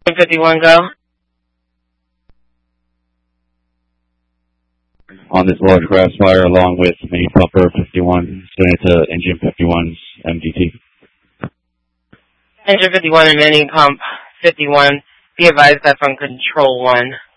51, go. On this large grass fire along with main pumper 51, send it to engine 51's MDT. Engine 51 and main pump 51, be advised that's on control 1.